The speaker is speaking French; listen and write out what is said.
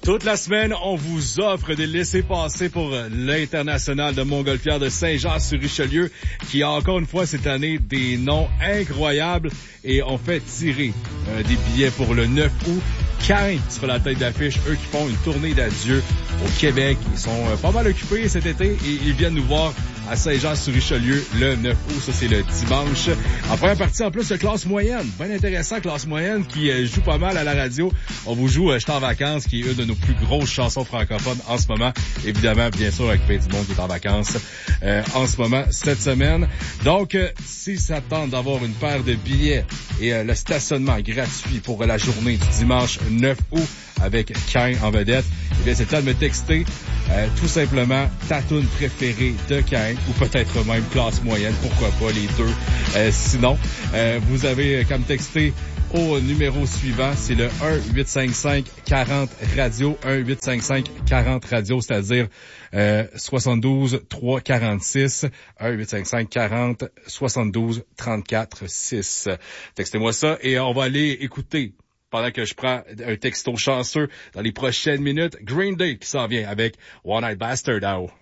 Toute la semaine, on vous offre des laissez-passer pour l'International de Montgolfière de Saint-Jean-sur-Richelieu, qui a encore une fois cette année des noms incroyables, et on fait tirer des billets pour le 9 août. Cain sur la tête d'affiche, eux qui font une tournée d'adieu au Québec. Ils sont pas mal occupés cet été et ils viennent nous voir à Saint-Jean-sur-Richelieu le 9 août. Ça, c'est le dimanche. En première partie, en plus, de classe moyenne. Bien intéressant, classe moyenne, qui joue pas mal à la radio. On vous joue « J'étais en vacances », qui est une de nos plus grosses chansons francophones en ce moment. Évidemment, bien sûr, avec Pain du Monde qui est en vacances en ce moment, cette semaine. Donc, si ça tente d'avoir une paire de billets et le stationnement gratuit pour la journée du dimanche 9 août avec Cain en vedette, eh bien, c'est le temps de me texter tout simplement ta toune préférée de Cain, ou peut-être même classe moyenne, pourquoi pas les deux. Sinon, vous avez comme texter au numéro suivant, c'est le 1-855-40-radio, 1-855-40-radio, c'est-à-dire 72-346, 1-855-40-72-34-6. Textez-moi ça et on va aller écouter, pendant que je prends un texto chanceux dans les prochaines minutes, Green Day qui s'en vient avec One Night Bastard.